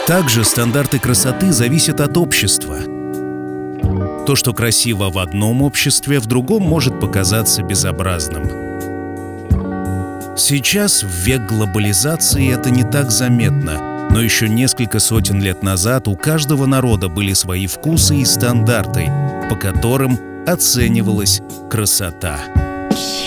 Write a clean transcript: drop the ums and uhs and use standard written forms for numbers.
Также стандарты красоты зависят от общества. То, что красиво в одном обществе, в другом может показаться безобразным. Сейчас, в век глобализации, это не так заметно, но еще несколько сотен лет назад у каждого народа были свои вкусы и стандарты, по которым оценивалась красота.